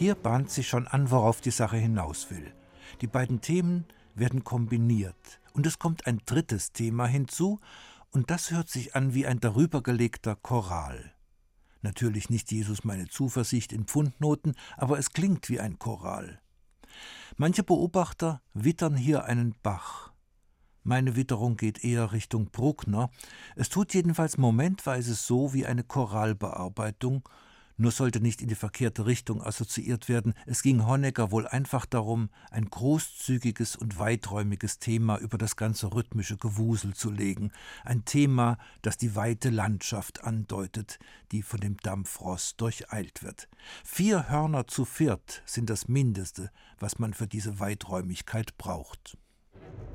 Hier bahnt sich schon an, worauf die Sache hinaus will. Die beiden Themen werden kombiniert und es kommt ein drittes Thema hinzu und das hört sich an wie ein darübergelegter Choral. Natürlich nicht Jesus meine Zuversicht in Pfundnoten, aber es klingt wie ein Choral. Manche Beobachter wittern hier einen Bach. Meine Witterung geht eher Richtung Bruckner. Es tut jedenfalls momentweise so wie eine Choralbearbeitung, nur sollte nicht in die verkehrte Richtung assoziiert werden. Es ging Honegger wohl einfach darum, ein großzügiges und weiträumiges Thema über das ganze rhythmische Gewusel zu legen. Ein Thema, das die weite Landschaft andeutet, die von dem Dampfrost durcheilt wird. 4 Hörner zu viert sind das Mindeste, was man für diese Weiträumigkeit braucht.